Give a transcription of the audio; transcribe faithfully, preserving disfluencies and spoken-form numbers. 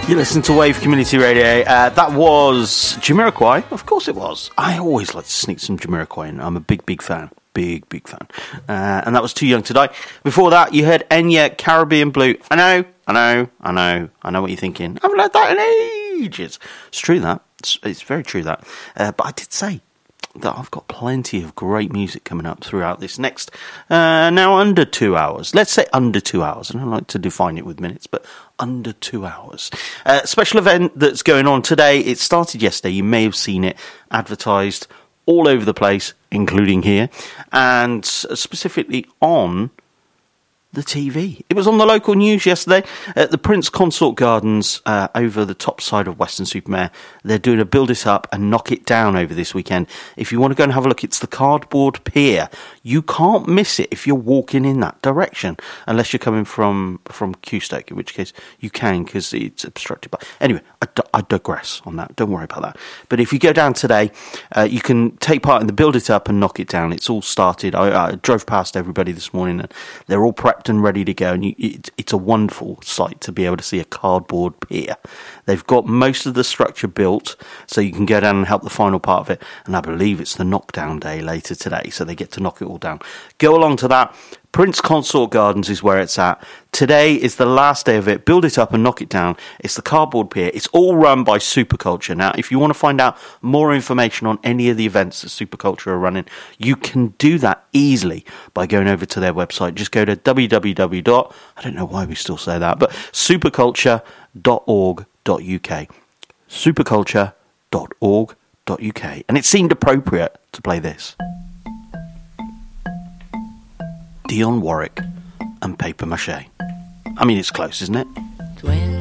You listen to Wave Community Radio. Uh, that was Jamiroquai. Of course it was. I always like to sneak some Jamiroquai in. I'm a big, big fan. Big, big fan. Uh, and that was Too Young to Die. Before that, you heard Enya, Caribbean Blue. I know, I know, I know. I know what you're thinking. I haven't heard that in ages. It's true, that. It's, it's very true, that. Uh, but I did say that I've got plenty of great music coming up throughout this next, uh, now under two hours. Let's say under two hours. I don't like to define it with minutes, but under two hours. Uh, special event that's going on today. It started yesterday. You may have seen it advertised all over the place, including here, and specifically on the T V. It was on the local news yesterday at the Prince Consort Gardens uh, over the top side of Weston-super-Mare. They're doing a Build It Up and Knock It Down over this weekend. If you want to go and have a look, it's the Cardboard Pier. You can't miss it if you're walking in that direction, unless you're coming from from Custoke, in which case you can, because it's obstructed by... Anyway, I, d- I digress on that. Don't worry about that. But if you go down today, uh, you can take part in the Build It Up and Knock It Down. It's all started. I, I drove past everybody this morning, and they're all prepped and ready to go, and you, it, it's a wonderful sight to be able to see a cardboard pier. They've got most of the structure built, so you can go down and help the final part of it, and I believe it's the knockdown day later today, so they get to knock it all down. Go along to that. Prince Consort Gardens is where it's at. Today is the last day of it. Build It Up and Knock It Down. It's the Cardboard Pier. It's all run by Superculture. Now, if you want to find out more information on any of the events that Superculture are running, you can do that easily by going over to their website. Just go to w w w. I don't know why we still say that, but superculture dot org dot u k. superculture dot org dot u k. And it seemed appropriate to play this. Dionne Warwick and Paper Mache. I mean, it's close, isn't it?